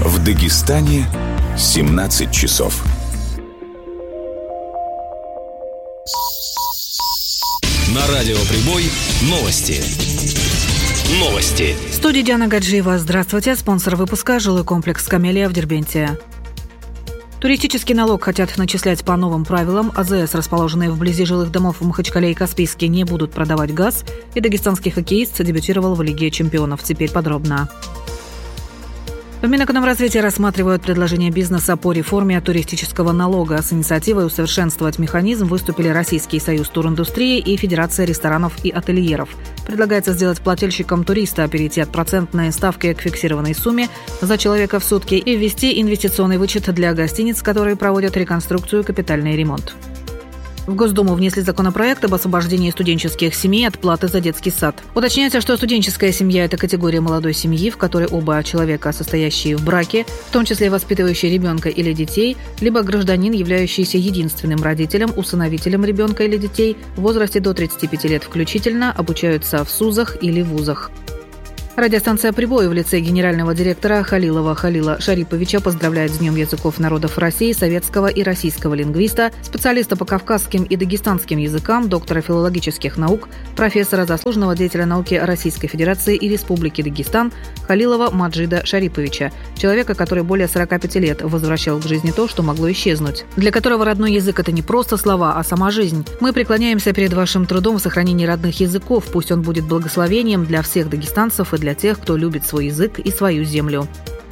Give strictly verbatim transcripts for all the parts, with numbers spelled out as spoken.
В Дагестане семнадцать часов. На радио Прибой новости. Новости. В студии Диана Гаджиева. Здравствуйте. Спонсор выпуска — жилой комплекс «Камелия» в Дербенте. Туристический налог хотят начислять по новым правилам. АЗС, расположенные вблизи жилых домов в Махачкале и Каспийске, не будут продавать газ. И дагестанский хоккеист дебютировал в Лиге чемпионов. Теперь подробно. В Минэкономразвитии рассматривают предложение бизнеса по реформе туристического налога. С инициативой усовершенствовать механизм выступили Российский союз туриндустрии и Федерация ресторанов и ательеров. Предлагается сделать плательщикам туриста перейти от процентной ставки к фиксированной сумме за человека в сутки и ввести инвестиционный вычет для гостиниц, которые проводят реконструкцию и капитальный ремонт. В Госдуму внесли законопроект об освобождении студенческих семей от платы за детский сад. Уточняется, что студенческая семья – это категория молодой семьи, в которой оба человека, состоящие в браке, в том числе воспитывающие ребенка или детей, либо гражданин, являющийся единственным родителем, усыновителем ребенка или детей, в возрасте до тридцати пяти лет включительно, обучаются в СУЗах или вузах. Радиостанция «Прибой» в лице генерального директора Халилова Халила Шариповича поздравляет с Днем языков народов России, советского и российского лингвиста, специалиста по кавказским и дагестанским языкам, доктора филологических наук, профессора, заслуженного деятеля науки Российской Федерации и Республики Дагестан Халилова Маджида Шариповича, человека, который более сорока пяти лет возвращал к жизни то, что могло исчезнуть, для которого родной язык – это не просто слова, а сама жизнь. Мы преклоняемся перед вашим трудом в сохранении родных языков, пусть он будет благословением для всех дагестанцев и для тех, кто любит свой язык и свою землю.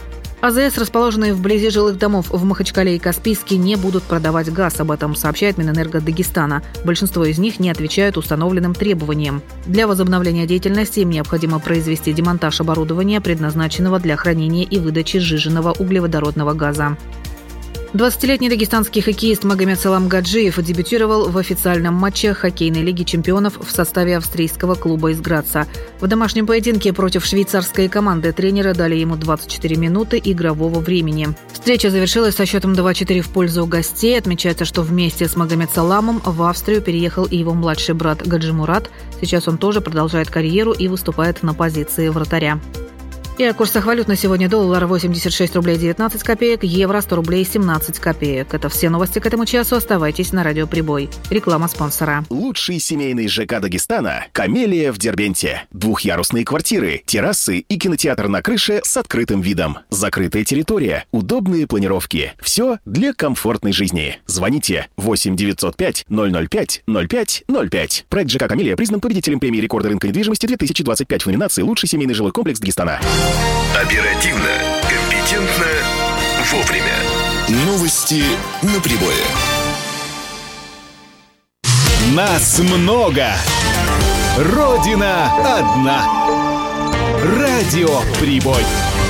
АЗС, расположенные вблизи жилых домов в Махачкале и Каспийске, не будут продавать газ. Об этом сообщает Минэнерго Дагестана. Большинство из них не отвечают установленным требованиям. Для возобновления деятельности им необходимо произвести демонтаж оборудования, предназначенного для хранения и выдачи сжиженного углеводородного газа. двадцатилетний дагестанский хоккеист Магомед Салам Гаджиев дебютировал в официальном матче хоккейной лиги чемпионов в составе австрийского клуба из Граца. В домашнем поединке против швейцарской команды тренера дали ему двадцать четыре минуты игрового времени. Встреча завершилась со счетом два-четыре в пользу гостей. Отмечается, что вместе с Магомед Саламом в Австрию переехал и его младший брат Гаджимурат. Сейчас он тоже продолжает карьеру и выступает на позиции вратаря. И о курсах валют на сегодня: доллар восемьдесят шесть рублей девятнадцать копеек, евро сто рублей семнадцать копеек. Это все новости к этому часу. Оставайтесь на радио Прибой. Реклама спонсора. Лучший семейный ЖК Дагестана – «Камелия» в Дербенте. Двухъярусные квартиры, террасы и кинотеатр на крыше с открытым видом. Закрытая территория, удобные планировки. Все для комфортной жизни. Звоните восемь девятьсот пять ноль ноль пять ноль пять ноль пять. Проект ЖК «Камелия» признан победителем премии рекорда рынка недвижимости две тысячи двадцать пять в номинации «Лучший семейный жилой комплекс Дагестана». Оперативно, компетентно, вовремя. Новости на Прибое. Нас много. Родина одна. Радио Прибой.